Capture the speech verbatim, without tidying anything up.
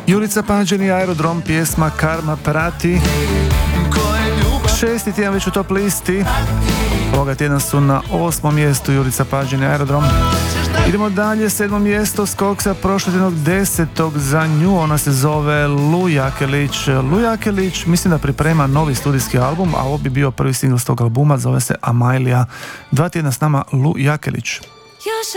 Jurica Pađeni, Aerodrom, pjesma Karma prati. Šesti tjedan već u top listi. Ovoga tjedna su na osmom mjestu Jurica Pađeni, Aerodrom. Idemo dalje, sedmo mjesto, skok sa prošlotjednog desetog za nju, ona se zove Lu Jakelić. Lu Jakelić mislim da priprema novi studijski album, a ovo bi bio prvi singl s tog albuma, zove se Amailija. Dva tjedna s nama Lu Jakelić. Još